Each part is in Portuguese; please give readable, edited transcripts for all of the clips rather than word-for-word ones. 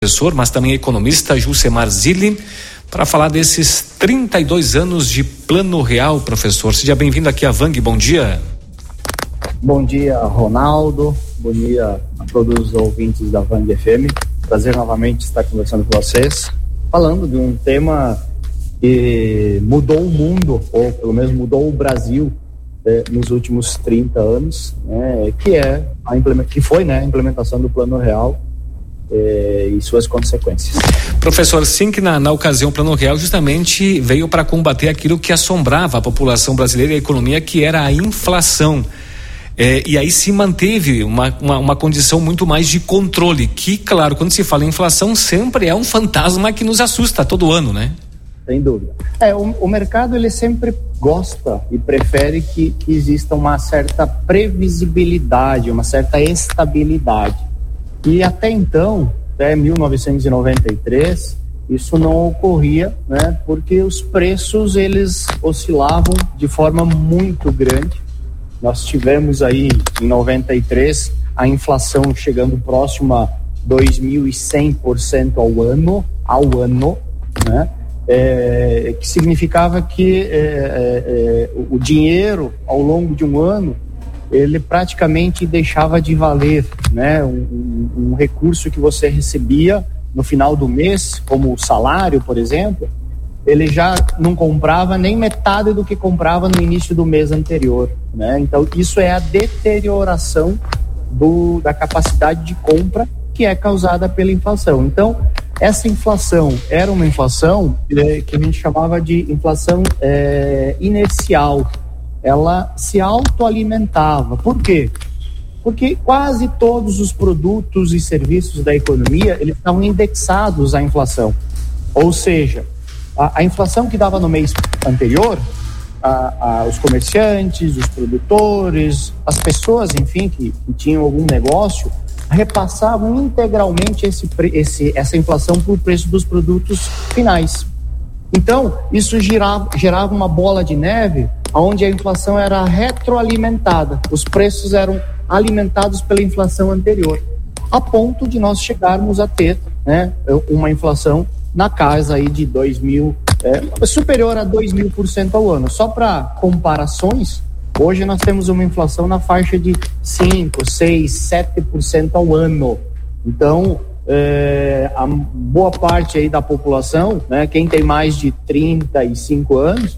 professor, mas também economista, Juscemar Zilli, para falar desses 32 anos de Plano Real. Professor, seja bem-vindo aqui à Vang, bom dia. Bom dia, Ronaldo, bom dia a todos os ouvintes da Vang FM, prazer novamente estar conversando com vocês, falando de um tema que mudou o mundo, ou pelo menos mudou o Brasil nos últimos 30 anos, que foi a implementação do Plano Real e suas consequências. Professor, sim, que na ocasião o Plano Real justamente veio para combater aquilo que assombrava a população brasileira e a economia, que era a inflação. E aí se manteve uma condição muito mais de controle, que, claro, quando se fala em inflação, sempre é um fantasma que nos assusta todo ano, né? Sem dúvida. O mercado, ele sempre gosta e prefere que exista uma certa previsibilidade, uma certa estabilidade. E até então, até 1993, isso não ocorria, né? Porque os preços, eles oscilavam de forma muito grande. Nós tivemos aí, em 93, a inflação chegando próximo a 2.100% ao ano, né? Que significava que o dinheiro, ao longo de um ano, ele praticamente deixava de valer, né? Um recurso que você recebia no final do mês, como o salário, por exemplo, ele já não comprava nem metade do que comprava no início do mês anterior, né? Então, isso é a deterioração da capacidade de compra que é causada pela inflação. Então, essa inflação era uma inflação que a gente chamava de inflação inercial. Ela se autoalimentava. Por quê? Porque quase todos os produtos e serviços da economia, eles estavam indexados à inflação. Ou seja, a inflação que dava no mês anterior, os comerciantes, os produtores, as pessoas, enfim, que tinham algum negócio, repassavam integralmente essa inflação para o preço dos produtos finais. Então, isso gerava uma bola de neve, onde a inflação era retroalimentada. Os preços eram alimentados pela inflação anterior, a ponto de nós chegarmos a ter, né, uma inflação na casa aí de 2.000, superior a 2.000% ao ano. Só para comparações, hoje nós temos uma inflação na faixa de 5, 6, 7% ao ano. Então, a boa parte aí da população, né, quem tem mais de 35 anos,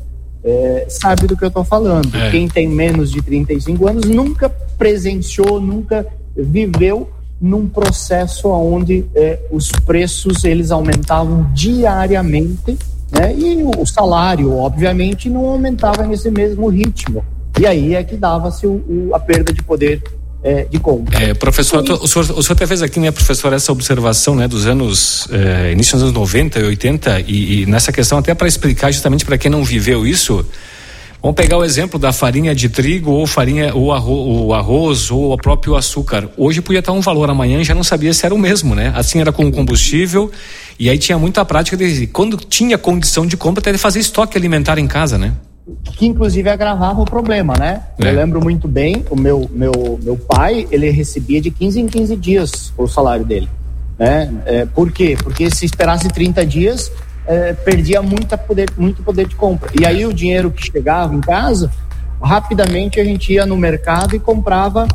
sabe do que eu estou falando. Quem tem menos de 35 anos nunca presenciou, nunca viveu num processo onde os preços, eles aumentavam diariamente, né, e o salário, obviamente, não aumentava nesse mesmo ritmo. E aí é que dava-se a perda de poder de compra. Professor, o senhor até fez aqui, né, professor, essa observação, né, dos anos, início dos anos 90 e 80, e nessa questão, até para explicar justamente para quem não viveu isso, vamos pegar o exemplo da farinha de trigo, ou farinha, ou o arroz, ou o próprio açúcar. Hoje podia estar um valor, amanhã já não sabia se era o mesmo, né? Assim era com o combustível, e aí tinha muita prática de, quando tinha condição de compra, até de fazer estoque alimentar em casa, né? Que inclusive agravava o problema, né? Eu lembro muito bem, o meu pai, ele recebia de 15 em 15 dias o salário dele, né? Por quê? Porque se esperasse 30 dias, perdia muito poder de compra. E aí o dinheiro que chegava em casa, rapidamente a gente ia no mercado e comprava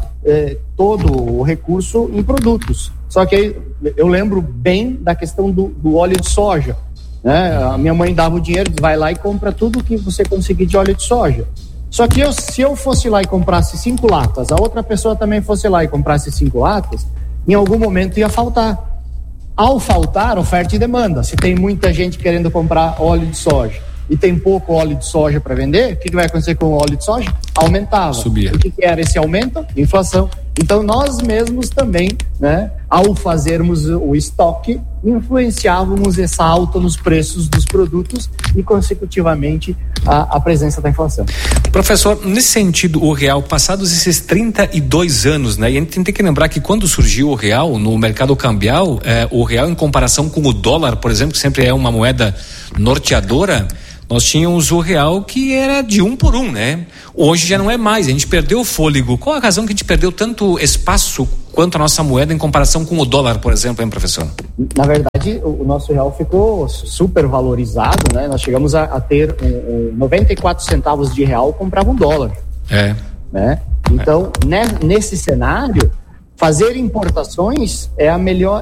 todo o recurso em produtos. Só que aí, eu lembro bem da questão do óleo de soja, né? A minha mãe dava o dinheiro, vai lá e compra tudo que você conseguir de óleo de soja. Só que se eu fosse lá e comprasse 5 latas, a outra pessoa também fosse lá e comprasse 5 latas, em algum momento ia faltar. Ao faltar, oferta e demanda. Se tem muita gente querendo comprar óleo de soja e tem pouco óleo de soja para vender, o que vai acontecer com o óleo de soja? Aumentava. Subia. O que era esse aumento? Inflação. Então nós mesmos também, né, ao fazermos o estoque, influenciávamos essa alta nos preços dos produtos e consecutivamente a presença da inflação. Professor, nesse sentido, o real, passados esses 32 anos, né, e a gente tem que lembrar que quando surgiu o real no mercado cambial, o real em comparação com o dólar, por exemplo, que sempre é uma moeda norteadora, nós tínhamos o real que era de 1 por 1, né? Hoje já não é mais, a gente perdeu o fôlego. Qual a razão que a gente perdeu tanto espaço quanto a nossa moeda em comparação com o dólar, por exemplo, hein, professor? Na verdade, o nosso real ficou super valorizado, né? Nós chegamos a ter 94 centavos de real comprava um dólar. Né? Então, nesse cenário, fazer importações é a melhor,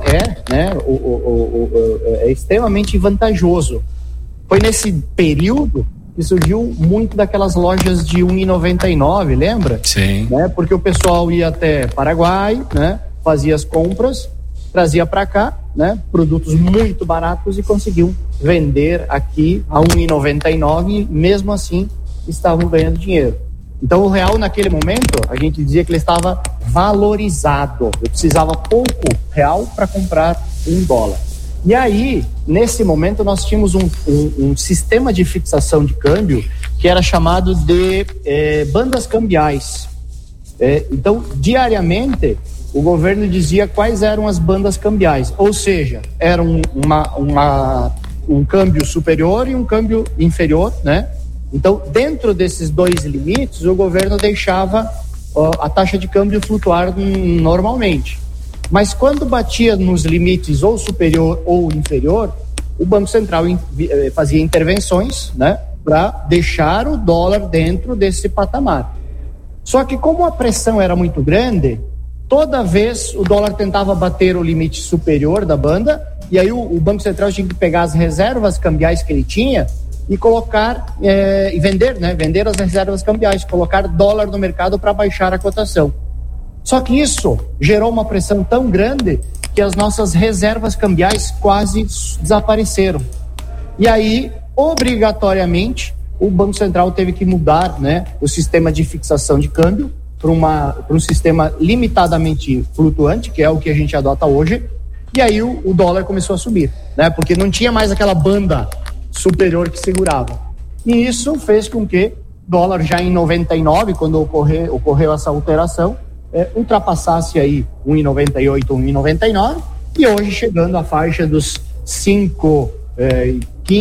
é extremamente vantajoso. Foi nesse período que surgiu muito daquelas lojas de R$1,99, lembra? Sim. Né? Porque o pessoal ia até Paraguai, né? Fazia as compras, trazia para cá, né? Produtos muito baratos e conseguiam vender aqui a R$1,99 e mesmo assim estavam ganhando dinheiro. Então o real naquele momento, a gente dizia que ele estava valorizado. Eu precisava pouco real para comprar $1. E aí, nesse momento, nós tínhamos um sistema de fixação de câmbio que era chamado de bandas cambiais. Então, diariamente, o governo dizia quais eram as bandas cambiais. Ou seja, era um câmbio superior e um câmbio inferior, né? Então, dentro desses dois limites, o governo deixava a taxa de câmbio flutuar normalmente. Mas quando batia nos limites ou superior ou inferior, o Banco Central fazia intervenções, né, para deixar o dólar dentro desse patamar. Só que como a pressão era muito grande, toda vez o dólar tentava bater o limite superior da banda, e aí o Banco Central tinha que pegar as reservas cambiais que ele tinha e colocar e vender, né, vender as reservas cambiais, colocar dólar no mercado para baixar a cotação. Só que isso gerou uma pressão tão grande que as nossas reservas cambiais quase desapareceram. E aí, obrigatoriamente, o Banco Central teve que mudar, né, o sistema de fixação de câmbio para um sistema limitadamente flutuante, que é o que a gente adota hoje, e aí o dólar começou a subir, né, porque não tinha mais aquela banda superior que segurava. E isso fez com que dólar já em 99, quando ocorreu essa alteração, ultrapassasse aí 1,98, 1,99 e hoje chegando à faixa dos 5,15,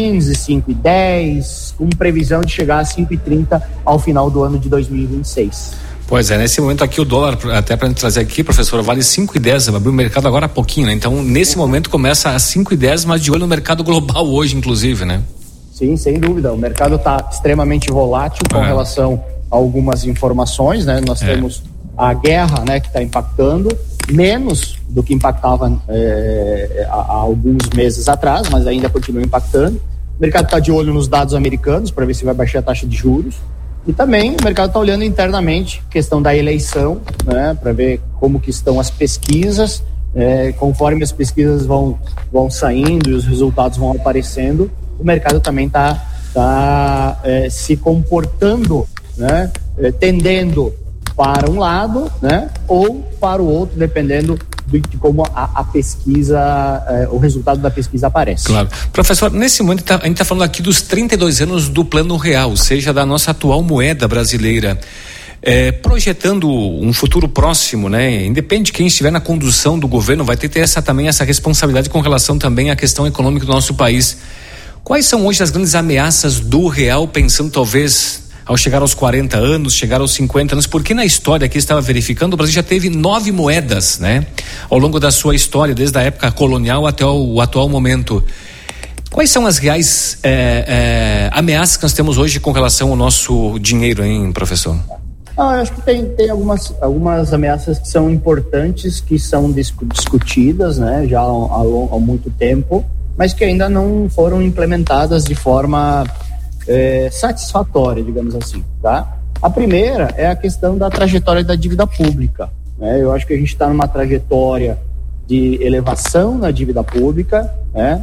5,10, com previsão de chegar a 5,30 ao final do ano de 2026. Pois é, nesse momento aqui o dólar, até para gente trazer aqui, professor, vale 5,10, abriu o mercado agora há pouquinho, né? Então nesse momento começa a 5,10, mas de olho no mercado global hoje, inclusive, né? Sim, sem dúvida, o mercado está extremamente volátil com relação a algumas informações, né? Nós temos a guerra, né, que está impactando menos do que impactava há alguns meses atrás, mas ainda continua impactando. O mercado está de olho nos dados americanos para ver se vai baixar a taxa de juros, e também o mercado está olhando internamente questão da eleição, né, para ver como que estão as pesquisas. Conforme as pesquisas vão saindo e os resultados vão aparecendo, o mercado também está se comportando, né, tendendo para um lado, né, ou para o outro, dependendo de como a pesquisa, o resultado da pesquisa aparece. Claro. Professor, nesse momento a gente está falando aqui dos 32 anos do Plano Real, ou seja, da nossa atual moeda brasileira. Projetando um futuro próximo, né? Independe de quem estiver na condução do governo, vai ter também essa responsabilidade com relação também à questão econômica do nosso país. Quais são hoje as grandes ameaças do real, pensando talvez ao chegar aos 40 anos, chegar aos 50 anos, porque na história que estava verificando, o Brasil já teve 9 moedas, né? Ao longo da sua história, desde a época colonial até o atual momento. Quais são as reais ameaças que nós temos hoje com relação ao nosso dinheiro, hein, professor? Eu acho que tem algumas ameaças que são importantes, que são discutidas, né, já há muito tempo, mas que ainda não foram implementadas de forma satisfatória, digamos assim, tá? A primeira é a questão da trajetória da dívida pública, né? Eu acho que a gente está numa trajetória de elevação na dívida pública, né?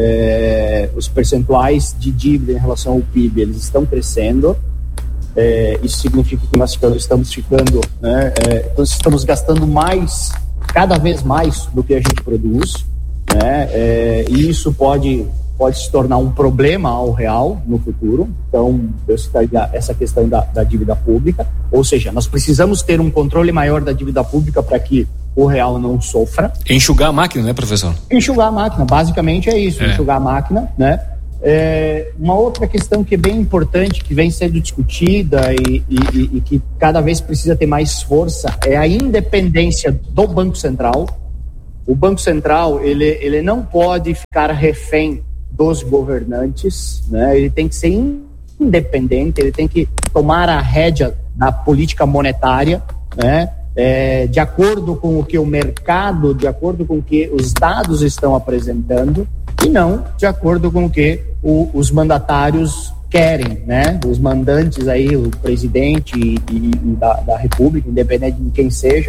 Os percentuais de dívida em relação ao PIB, eles estão crescendo. Isso significa que nós estamos gastando mais, cada vez mais do que a gente produz, né? E isso pode se tornar um problema ao real no futuro. Então, eu citaria essa questão da dívida pública, ou seja, nós precisamos ter um controle maior da dívida pública para que o real não sofra. Enxugar a máquina, né, professor? Enxugar a máquina, basicamente é isso, enxugar a máquina, né? Uma outra questão que é bem importante, que vem sendo discutida e que cada vez precisa ter mais força, é a independência do Banco Central. O Banco Central, ele não pode ficar refém dos governantes, né? Ele tem que ser independente, ele tem que tomar a rédea da política monetária, né? De acordo com o que o mercado, de acordo com o que os dados estão apresentando, e não de acordo com o que os mandatários querem, né? Os mandantes aí, o presidente da República, independente de quem seja,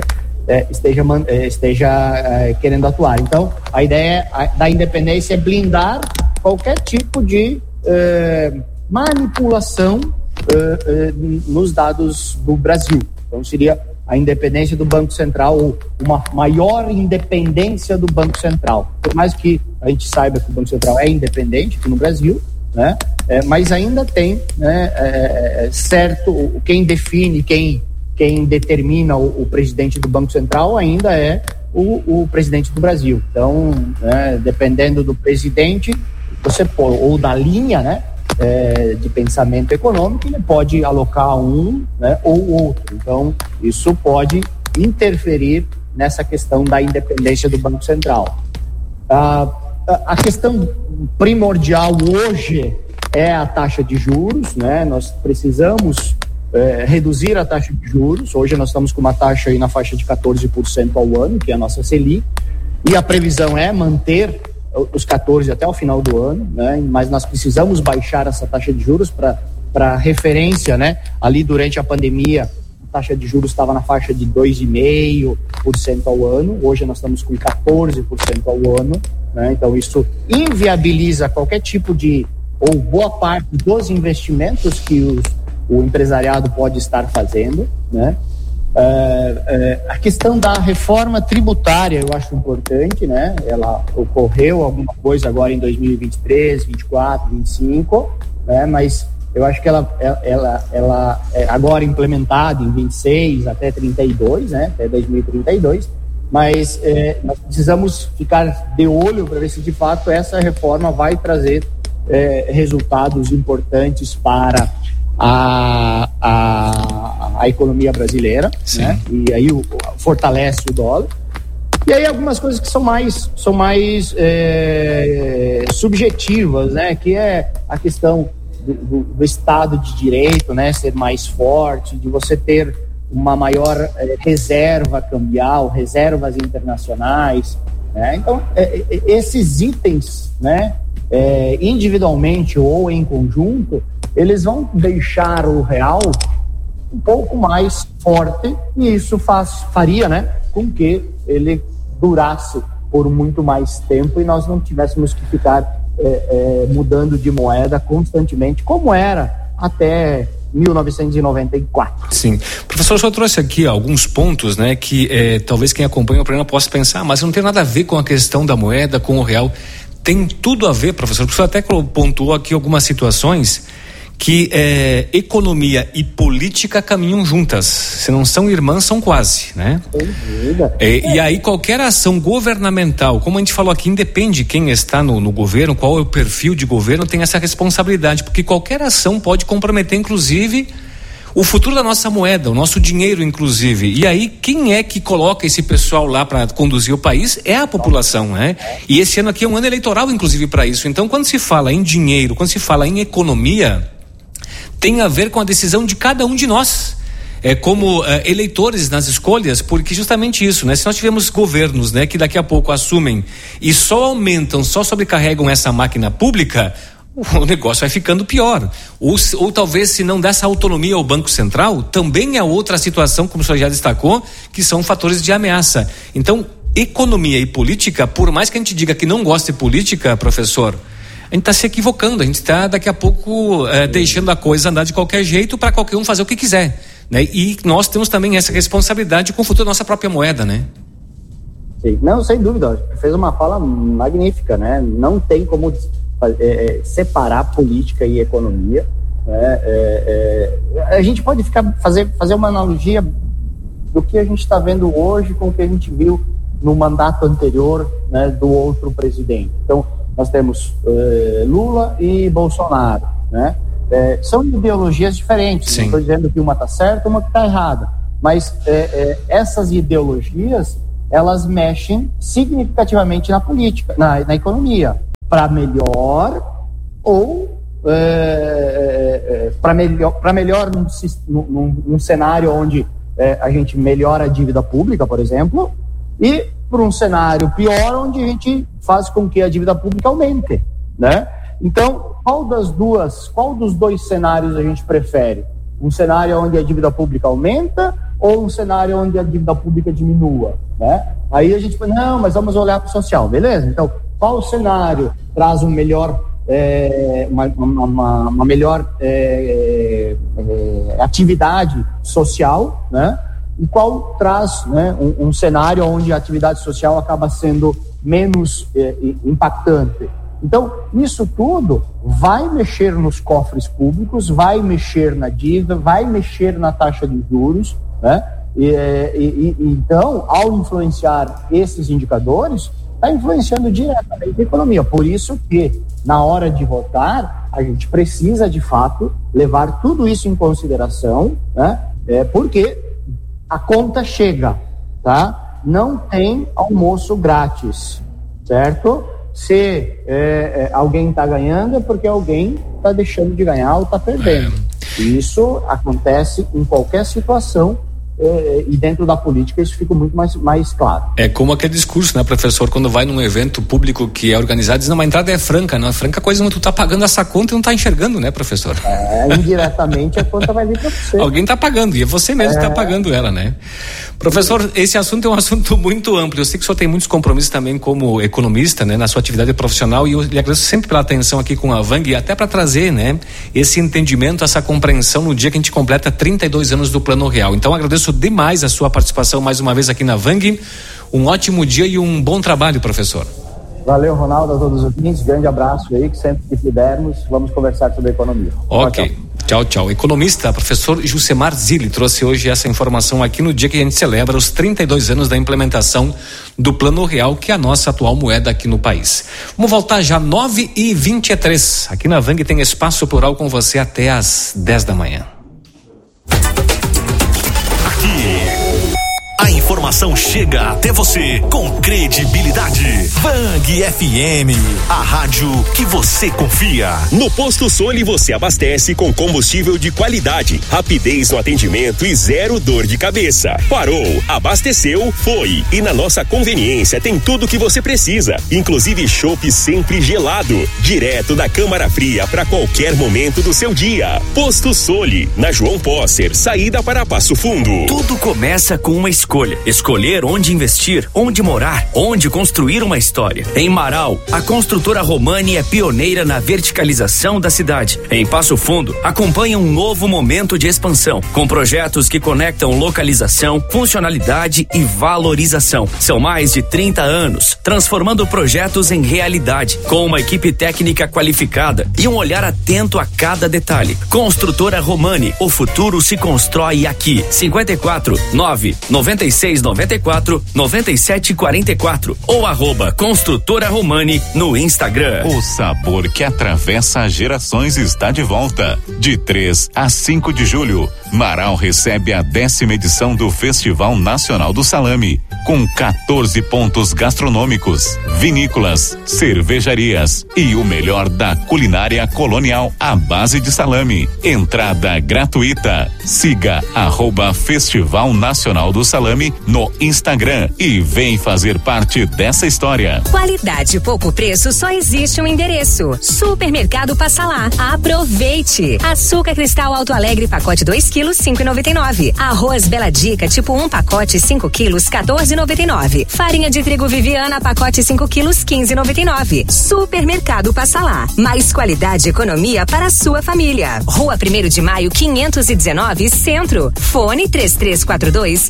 esteja querendo atuar. Então, a ideia da independência é blindar qualquer tipo de manipulação nos dados do Brasil. Então, seria a independência do Banco Central, ou uma maior independência do Banco Central. Por mais que a gente saiba que o Banco Central é independente aqui no Brasil, né? Mas ainda tem, né, certo, quem define, quem determina o presidente do Banco Central ainda é o presidente do Brasil. Então, dependendo do presidente, ou da linha, né, de pensamento econômico, ele pode alocar um, né, ou outro. Então, isso pode interferir nessa questão da independência do Banco Central. A questão primordial hoje é a taxa de juros, né? Nós precisamos reduzir a taxa de juros. Hoje nós estamos com uma taxa aí na faixa de 14% ao ano, que é a nossa Selic, e a previsão é manter os 14% até o final do ano, né? Mas nós precisamos baixar essa taxa de juros para referência, né? Ali durante a pandemia, a taxa de juros estava na faixa de 2,5% ao ano. Hoje nós estamos com 14% ao ano, né? Então isso inviabiliza qualquer tipo de, ou boa parte dos investimentos que o empresariado pode estar fazendo, né? A questão da reforma tributária eu acho importante, né? Ela ocorreu alguma coisa agora em 2023, 24, 25, né? Mas eu acho que ela é agora implementada em 26 até 32, né? Até 2032, mas nós precisamos ficar de olho para ver se de fato essa reforma vai trazer resultados importantes para a economia brasileira, né? E aí fortalece o dólar. E aí algumas coisas que são mais subjetivas, né? Que é a questão do Estado de Direito, né? Ser mais forte, de você ter uma maior reserva cambial, reservas internacionais, né? Então, esses itens, né? Individualmente ou em conjunto, eles vão deixar o real um pouco mais forte, e isso faria, né, com que ele durasse por muito mais tempo e nós não tivéssemos que ficar mudando de moeda constantemente, como era até 1994. Sim. Professor, o senhor trouxe aqui alguns pontos, né, que talvez quem acompanha o programa possa pensar, mas não tem nada a ver com a questão da moeda, com o real. Tem tudo a ver, professor, porque o senhor até pontuou aqui algumas situações que economia e política caminham juntas. Se não são irmãs, são quase, né? E aí qualquer ação governamental, como a gente falou aqui, independe de quem está no governo, qual é o perfil de governo, tem essa responsabilidade, porque qualquer ação pode comprometer, inclusive, o futuro da nossa moeda, o nosso dinheiro, inclusive. E aí, quem é que coloca esse pessoal lá para conduzir o país? É a população, né? E esse ano aqui é um ano eleitoral, inclusive, para isso. Então, quando se fala em dinheiro, quando se fala em economia, tem a ver com a decisão de cada um de nós, como eleitores nas escolhas, porque justamente isso, né? Se nós tivermos governos, né, que daqui a pouco assumem e só aumentam, só sobrecarregam essa máquina pública, o negócio vai ficando pior. Ou talvez, se não dá essa autonomia ao Banco Central, também é outra situação, como o senhor já destacou, que são fatores de ameaça. Então, economia e política, por mais que a gente diga que não gosta de política, professor, a gente está se equivocando, a gente está daqui a pouco deixando a coisa andar de qualquer jeito para qualquer um fazer o que quiser, né? E nós temos também essa responsabilidade com o futuro da nossa própria moeda, né? Sim, não, sem dúvida, fez uma fala magnífica, né? Não tem como separar política e economia, né? A gente pode fazer uma analogia do que a gente está vendo hoje com o que a gente viu no mandato anterior, né, do outro presidente. Então, nós temos Lula e Bolsonaro, né? São ideologias diferentes. Sim. Não estou dizendo que uma está certa, uma que está errada, mas essas ideologias, elas mexem significativamente na política, na economia, para melhor ou para melhor num cenário onde a gente melhora a dívida pública, por exemplo, e para um cenário pior onde a gente faz com que a dívida pública aumente, né? Então, qual dos dois cenários a gente prefere? Um cenário onde a dívida pública aumenta ou um cenário onde a dívida pública diminua, né? Aí a gente fala, não, mas vamos olhar para o social, beleza? Então, qual cenário traz um melhor, uma melhor atividade social, né? E qual traz, né, um cenário onde a atividade social acaba sendo menos impactante? Então, isso tudo vai mexer nos cofres públicos, vai mexer na dívida, vai mexer na taxa de juros, né? Então, ao influenciar esses indicadores, está influenciando diretamente a economia. Por isso que, na hora de votar, a gente precisa, de fato, levar tudo isso em consideração, né? Porque a conta chega, tá? Não tem almoço grátis, certo? Se alguém está ganhando, é porque alguém está deixando de ganhar ou está perdendo. Isso acontece em qualquer situação, e dentro da política isso fica muito mais claro. É como aquele discurso, né, professor, quando vai num evento público que é organizado, diz, não, a entrada é franca, não é franca coisa, não, tu tá pagando essa conta e não tá enxergando, né, professor? Indiretamente a conta vai vir para você. Alguém tá pagando, e é você mesmo que tá pagando ela, né? Professor, esse assunto é um assunto muito amplo, eu sei que o senhor tem muitos compromissos também como economista, né, na sua atividade profissional, e eu lhe agradeço sempre pela atenção aqui com a Vang, até para trazer, né, esse entendimento, essa compreensão no dia que a gente completa 32 anos do Plano Real. Então agradeço demais a sua participação mais uma vez aqui na Vang. Um ótimo dia e um bom trabalho, professor. Valeu, Ronaldo, a todos os ouvintes, grande abraço aí, que sempre que pudermos, vamos conversar sobre a economia. Ok, tchau. Economista, professor Jusemar Zilli, trouxe hoje essa informação aqui no dia que a gente celebra os 32 anos da implementação do Plano Real, que é a nossa atual moeda aqui no país. Vamos voltar já 9h23. Aqui na Vang tem Espaço Plural com você até às 10 da manhã. A informação chega até você com credibilidade. Vang FM, a rádio que você confia. No Posto Soli você abastece com combustível de qualidade, rapidez no atendimento e zero dor de cabeça. Parou, abasteceu, foi. E na nossa conveniência tem tudo o que você precisa, inclusive chopp sempre gelado, direto da câmara fria para qualquer momento do seu dia. Posto Soli, na João Posser, saída para Passo Fundo. Tudo começa com uma escolha. Escolher onde investir, onde morar, onde construir uma história. Em Marau, a construtora Romani é pioneira na verticalização da cidade. Em Passo Fundo, acompanha um novo momento de expansão, com projetos que conectam localização, funcionalidade e valorização. São mais de 30 anos, transformando projetos em realidade, com uma equipe técnica qualificada e um olhar atento a cada detalhe. Construtora Romani, o futuro se constrói aqui. 54 996 94 97 44 ou @Construtora Romani no Instagram. O sabor que atravessa gerações está de volta. De 3 a 5 de julho, Marau recebe a 10ª edição do Festival Nacional do Salame, com 14 pontos gastronômicos, vinícolas, cervejarias e o melhor da culinária colonial à base de salame. Entrada gratuita. Siga @Festival Nacional do Salame no Instagram e vem fazer parte dessa história. Qualidade e pouco preço, só existe um endereço: Supermercado Passa Lá. Aproveite! Açúcar cristal Alto Alegre, pacote 2 quilos, 5,99. Arroz Bela Dica, tipo 1 pacote 5 quilos, 14,99. Farinha de trigo Viviana, pacote 5 quilos, 15,99. Supermercado Passa Lá. Mais qualidade e economia para a sua família. Rua 1º de Maio, 519, Centro. Fone 3342-20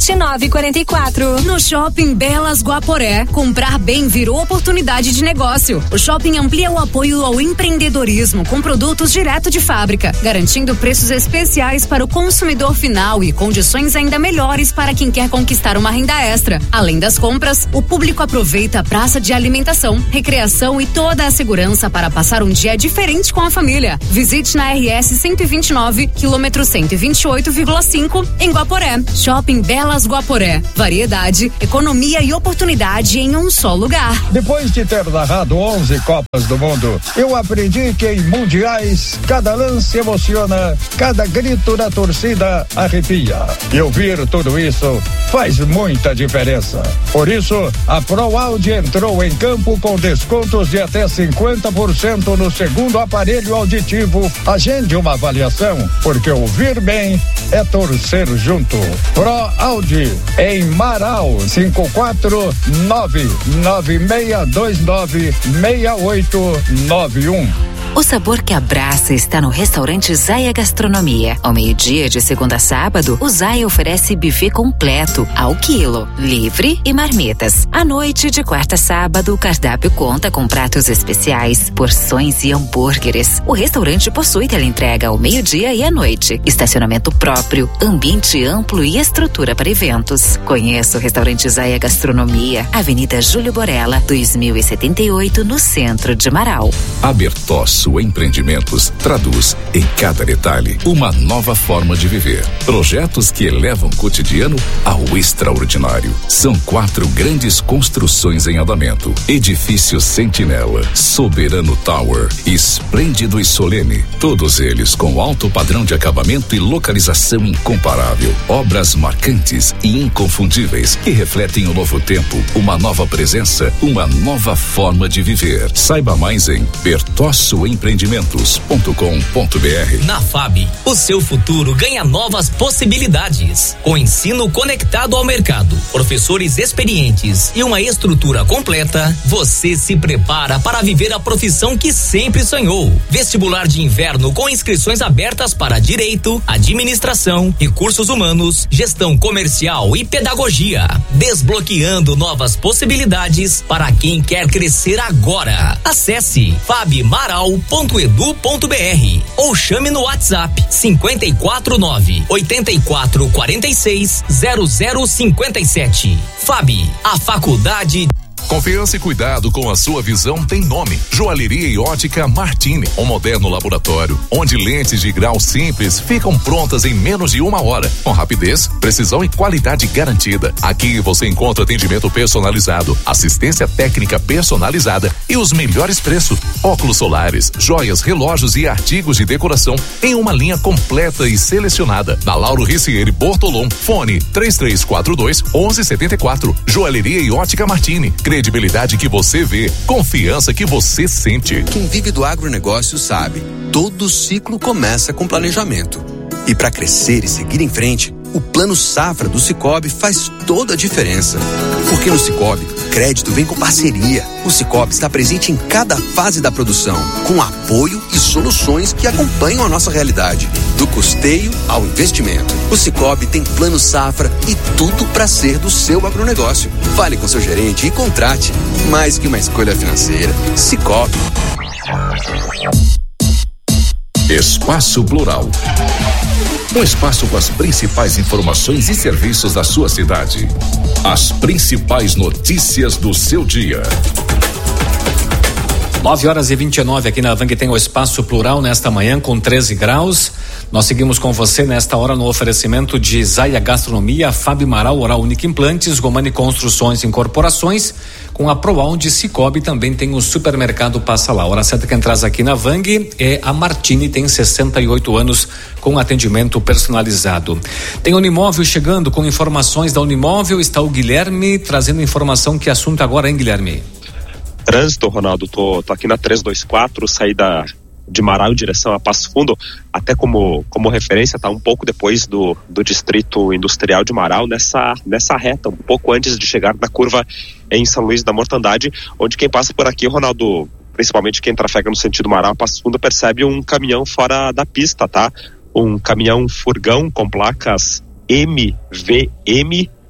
2944. No Shopping Belas Guaporé, comprar bem virou oportunidade de negócio. O shopping amplia o apoio ao empreendedorismo com produtos direto de fábrica, garantindo preços especiais para o consumidor final e condições ainda melhores para quem quer conquistar uma renda extra. Além das compras, o público aproveita a praça de alimentação, recreação e toda a segurança para passar um dia diferente com a família. Visite na RS 129, quilômetro 128,5, em Guaporé. Shopping Belas Guaporé. Variedade, economia e oportunidade em um só lugar. Depois de ter narrado 11 Copas do Mundo, eu aprendi que em mundiais, cada lance emociona, cada grito da torcida arrepia. E ouvir tudo isso faz muita diferença. Por isso, a ProAudio entrou em campo com descontos de até 50% no segundo aparelho auditivo. Agende uma avaliação, porque ouvir bem é torcer junto. ProAudio, em Marau, 54996296891. O sabor que abraça está no restaurante Zaya Gastronomia. Ao meio-dia, de segunda a sábado, o Zaya oferece buffet completo, ao quilo, livre e marmitas. À noite, de quarta a sábado, o cardápio conta com pratos especiais, porções e hambúrgueres. O restaurante possui teleentrega ao meio-dia e à noite, estacionamento próprio, ambiente amplo e estrutura para eventos. Conheça o restaurante Zaya Gastronomia, Avenida Júlio Borella, 2078, no centro de Marau. Abertosso Empreendimentos traduz em cada detalhe uma nova forma de viver. Projetos que elevam o cotidiano ao extraordinário. São 4 grandes construções em andamento: Edifício Sentinela, Soberano Tower, Esplêndido e Solene. Todos eles com alto padrão de acabamento e localização incomparável. Obras marcantes e inconfundíveis que refletem o novo tempo, uma nova presença, uma nova forma de viver. Saiba mais em bertossoempreendimentos.com.br. Na FAB, o seu futuro ganha novas possibilidades. Com ensino conectado ao mercado, professores experientes e uma estrutura completa, você se prepara para viver a profissão que sempre sonhou. Vestibular de inverno com inscrições abertas para Direito, Administração, Recursos Humanos, Gestão Comercial e Pedagogia. Desbloqueando novas possibilidades para quem quer crescer agora. Acesse fabmaral.edu.br ou chame no WhatsApp 549-8446-0057. FAB, a faculdade. Confiança e cuidado com a sua visão tem nome. Joalheria e Ótica Martini, um moderno laboratório onde lentes de grau simples ficam prontas em menos de 1 hora, com rapidez, precisão e qualidade garantida. Aqui você encontra atendimento personalizado, assistência técnica personalizada e os melhores preços. Óculos solares, joias, relógios e artigos de decoração em uma linha completa e selecionada. Na Lauro Ricieri Bortolom, fone 3342-1174. Joalheria e Ótica Martini. Credibilidade que você vê, confiança que você sente. Quem vive do agronegócio sabe, todo ciclo começa com planejamento. E para crescer e seguir em frente, o Plano Safra do Sicoob faz toda a diferença. Porque no Sicoob, crédito vem com parceria. O Sicoob está presente em cada fase da produção, com apoio e soluções que acompanham a nossa realidade, do custeio ao investimento. O Sicoob tem Plano Safra e tudo para ser do seu agronegócio. Fale com seu gerente e contrate. Mais que uma escolha financeira, Sicoob. Espaço Plural. Um espaço com as principais informações e serviços da sua cidade. As principais notícias do seu dia. 9h29 aqui na Vang tem o Espaço Plural nesta manhã com 13 graus. Nós seguimos com você nesta hora no oferecimento de Zaya Gastronomia, FAB Marau, Oral Única Implantes, Romani Construções e Incorporações, com a ProAudio, Sicoob, também tem o Supermercado Passa Lá. A hora certa quem traz aqui na Vang é a Martini, tem 68 anos com atendimento personalizado. Tem a Unimóvel chegando com informações da Unimóvel, está o Guilherme trazendo informação. Que assunto agora, hein, Guilherme? Trânsito, Ronaldo, tô aqui na 324, saída de Marau em direção a Passo Fundo, até como referência, tá um pouco depois do distrito industrial de Marau, nessa reta, um pouco antes de chegar na curva em São Luís da Mortandade, onde quem passa por aqui, Ronaldo, principalmente quem trafega no sentido Marau, Passo Fundo, percebe um caminhão fora da pista, tá? Um caminhão furgão com placas MVM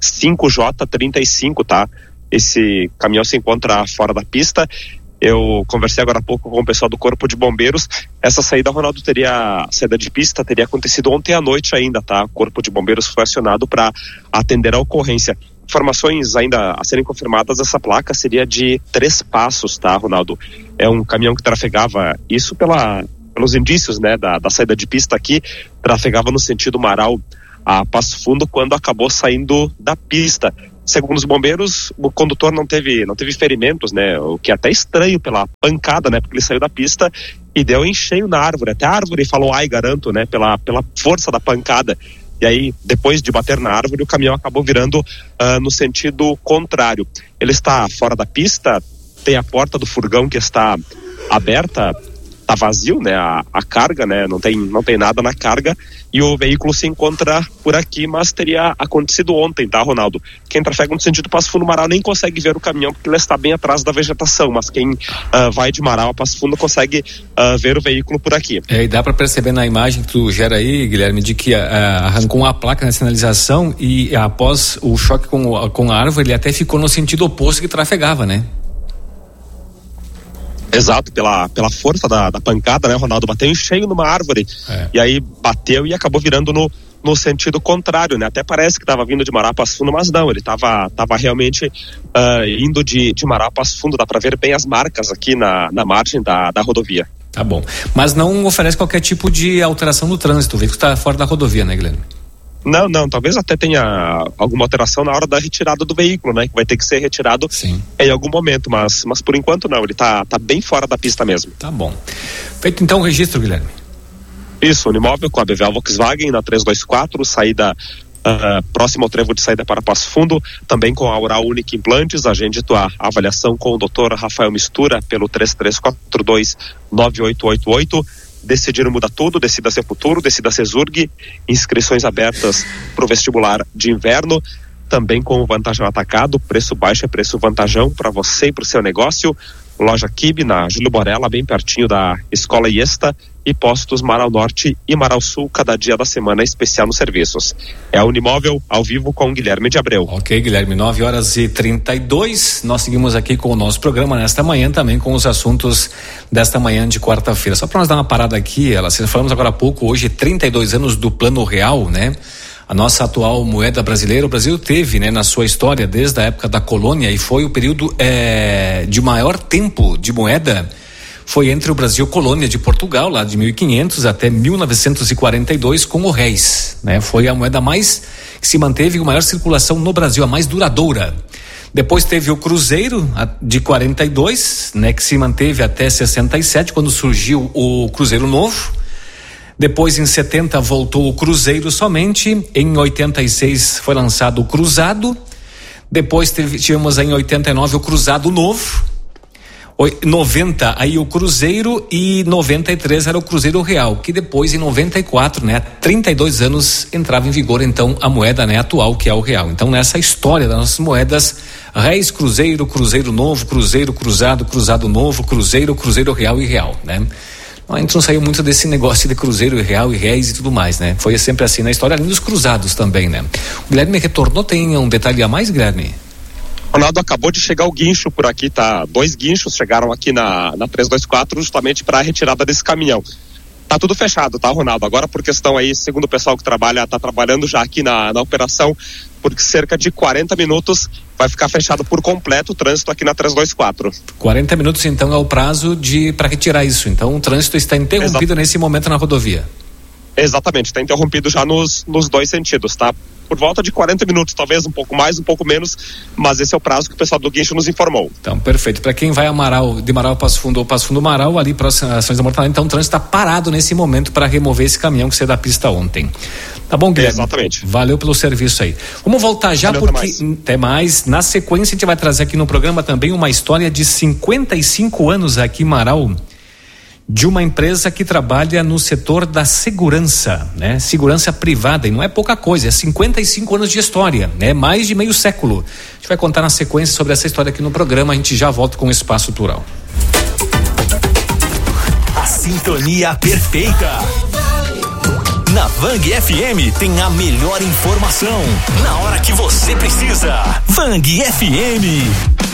5J35, tá? Esse caminhão se encontra fora da pista. Eu conversei agora há pouco com o pessoal do Corpo de Bombeiros. Essa saída, Ronaldo, saída de pista teria acontecido ontem à noite ainda, tá? O Corpo de Bombeiros foi acionado para atender a ocorrência. Informações ainda a serem confirmadas, essa placa seria de 3 Passos, tá, Ronaldo? É um caminhão que trafegava, isso pelos indícios, né, da saída de pista aqui, trafegava no sentido Marau a Passo Fundo quando acabou saindo da pista. Segundo os bombeiros, o condutor não teve ferimentos, né? O que é até estranho pela pancada, né? Porque ele saiu da pista e deu em cheio na árvore. Até a árvore falou, ai, garanto, né? Pela força da pancada. E aí, depois de bater na árvore, o caminhão acabou virando no sentido contrário. Ele está fora da pista, tem a porta do furgão que está aberta, tá vazio, né? A carga, né? Não tem nada na carga e o veículo se encontra por aqui, mas teria acontecido ontem, tá, Ronaldo? Quem trafega no sentido Passo Fundo Marau nem consegue ver o caminhão porque ele está bem atrás da vegetação, mas quem vai de Marau a Passo Fundo consegue ver o veículo por aqui. E dá para perceber na imagem que tu gera aí, Guilherme, de que arrancou uma placa na sinalização e após o choque com a árvore, ele até ficou no sentido oposto que trafegava, né? Exato, pela força da pancada, né, Ronaldo? Bateu em cheio numa árvore e aí bateu e acabou virando no sentido contrário, né? Até parece que estava vindo de Marau a Passo Fundo, mas não, ele estava realmente indo de Marau a Passo Fundo. Dá para ver bem as marcas aqui na margem da rodovia. Tá bom, mas não oferece qualquer tipo de alteração no trânsito, o veículo está fora da rodovia, né, Guilherme? Não, talvez até tenha alguma alteração na hora da retirada do veículo, né? Que vai ter que ser retirado em algum momento, mas por enquanto não, ele tá bem fora da pista mesmo. Tá bom. Feito então o registro, Guilherme. Isso, unimóvel com a BVL Volkswagen na 324, saída próximo ao trevo de saída para Passo Fundo, também com a Oral Unique Implantes. Agende tua avaliação com o Dr. Rafael Mistura pelo 3342-9888. Decidir muda tudo, decida seu futuro, decida Cesurg, inscrições abertas para o vestibular de inverno, também com o Vantajão Atacado, preço baixo é preço vantajão para você e para o seu negócio. Loja Kibe na Júlio Borella, bem pertinho da Escola Iesta, e postos Marau Norte e Marau Sul, cada dia da semana especial nos serviços. É a Unimóvel ao vivo com Guilherme de Abreu. Ok, Guilherme, 9h32, nós seguimos aqui com o nosso programa nesta manhã, também com os assuntos desta manhã de quarta-feira. Só para nós dar uma parada aqui, falamos agora há pouco, hoje 32 anos do Plano Real, né? A nossa atual moeda brasileira, o Brasil teve, né, na sua história, desde a época da colônia, e foi o período de maior tempo de moeda, foi entre o Brasil colônia de Portugal, lá de 1500 até 1942, com o réis, né? Foi a moeda mais que se manteve com maior circulação no Brasil, a mais duradoura. Depois teve o Cruzeiro de 42, né, que se manteve até 67, quando surgiu o Cruzeiro Novo. Depois, em 70, voltou o Cruzeiro somente. Em 86 foi lançado o Cruzado. Depois tivemos em 89 o Cruzado Novo. 90 aí o Cruzeiro, e 93 era o Cruzeiro Real, que depois em 94, né, há 32 anos entrava em vigor então a moeda, né, atual, que é o real. Então nessa história das nossas moedas, réis, Cruzeiro, Cruzeiro Novo, Cruzeiro, Cruzado, Cruzado Novo, Cruzeiro, Cruzeiro Real e Real, né? A gente não saiu muito desse negócio de Cruzeiro e Real e réis e tudo mais, né? Foi sempre assim na história, além dos cruzados também, né? O Guilherme retornou, tem um detalhe a mais, Guilherme? Ronaldo, acabou de chegar o guincho por aqui, tá? 2 guinchos chegaram aqui na 324 justamente para a retirada desse caminhão. Tá tudo fechado, tá, Ronaldo? Agora, por questão aí, segundo o pessoal que tá trabalhando já aqui na operação, por cerca de 40 minutos vai ficar fechado por completo o trânsito aqui na 324. 40 minutos, então, é o prazo para retirar isso. Então, o trânsito está interrompido nesse momento na rodovia. Exatamente, está interrompido já nos 2 sentidos, tá? Por volta de 40 minutos, talvez um pouco mais, um pouco menos, mas esse é o prazo que o pessoal do guincho nos informou. Então, perfeito. Para quem vai de Marau a Passo Fundo ou Passo Fundo Marau, ali próximo às Ações da Mortalidade, então o trânsito está parado nesse momento para remover esse caminhão que saiu da pista ontem. Tá bom, Guilherme? Exatamente. Valeu pelo serviço aí. Vamos voltar já, porque até mais. Na sequência, a gente vai trazer aqui no programa também uma história de 55 anos aqui em Marau, de uma empresa que trabalha no setor da segurança, né? Segurança privada, e não é pouca coisa, é 55 anos de história, né? Mais de meio século. A gente vai contar na sequência sobre essa história aqui no programa, a gente já volta com o Espaço Plural. A sintonia perfeita. Na Vang FM tem a melhor informação na hora que você precisa. Vang FM.